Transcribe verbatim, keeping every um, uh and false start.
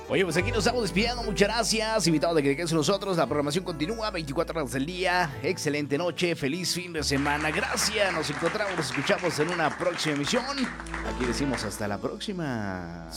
Oye, pues aquí nos estamos despidiendo. Muchas gracias. Invitados de que queden con nosotros. La programación continúa veinticuatro horas del día. Excelente noche. Feliz fin de semana. Gracias. Nos encontramos, nos escuchamos en una próxima emisión. Aquí decimos hasta la próxima.